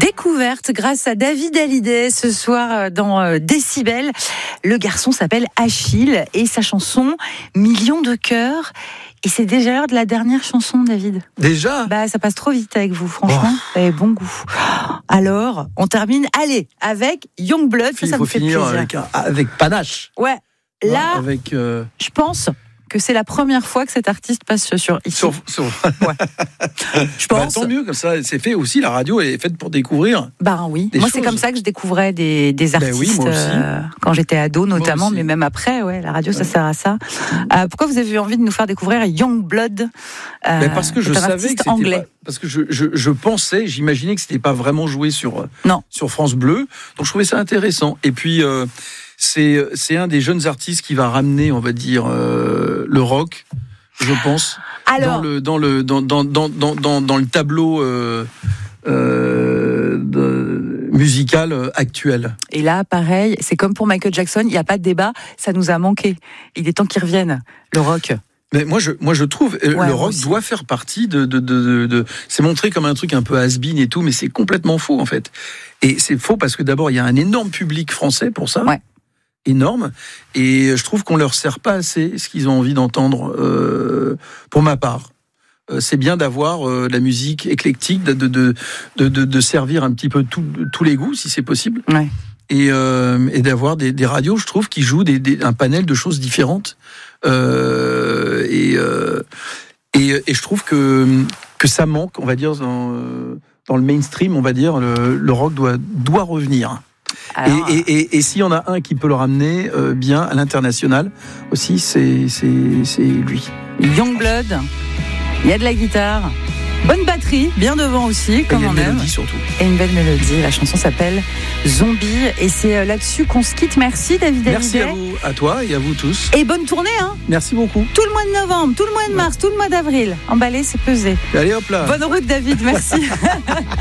découverte grâce à David Hallyday ce soir dans Décibel. Le garçon s'appelle Achille et sa chanson Millions de cœurs. Et c'est déjà l'heure de la dernière chanson, David. Déjà ? Ça passe trop vite avec vous, franchement. Vous avez bon goût. Alors, on termine, avec Youngblood. Il faut finir avec panache. Ouais, là, avec, je pense que c'est la première fois que cet artiste passe sur ici. Ouais. Je pense. Tant mieux, comme ça, c'est fait aussi. La radio est faite pour découvrir. Oui. Moi, c'est comme ça que je découvrais des artistes quand j'étais ado, notamment, mais même après. Ouais, la radio, ça sert à ça. Pourquoi vous avez eu envie de nous faire découvrir Youngblood parce que je savais que c'était anglais. Parce que je pensais, j'imaginais que c'était pas vraiment joué sur France Bleu. Donc je trouvais ça intéressant. Et puis c'est un des jeunes artistes qui va ramener, on va dire, le rock, je pense. Alors, dans le tableau musical actuel. Et là, pareil, c'est comme pour Michael Jackson, il n'y a pas de débat, ça nous a manqué. Il est temps qu'il revienne, le rock. Mais moi je trouve le rock doit faire partie de c'est montré comme un truc un peu has-been et tout, mais c'est complètement faux en fait. Et c'est faux parce que d'abord il y a un énorme public français pour ça. Ouais. Énorme, et je trouve qu'on leur sert pas assez ce qu'ils ont envie d'entendre. Pour ma part, c'est bien d'avoir la musique éclectique, de servir un petit peu tous les goûts si c'est possible. Ouais. Et d'avoir des radios, je trouve, qui jouent un panel de choses différentes. Et je trouve que ça manque, on va dire, dans le mainstream, on va dire, le rock doit revenir. Alors, et s'il y en a un qui peut le ramener bien à l'international aussi, c'est lui. Youngblood, il y a de la guitare, bonne batterie, bien devant aussi, comme on aime. Et une mélodie surtout. Et une belle mélodie. La chanson s'appelle Zombie. Et c'est là-dessus qu'on se quitte. Merci David Hallyday. Merci à toi et à vous tous. Et bonne tournée. Merci beaucoup. Tout le mois de novembre, tout le mois de mars, tout le mois d'avril. Emballé, c'est pesé. Allez hop là. Bonne route David, merci.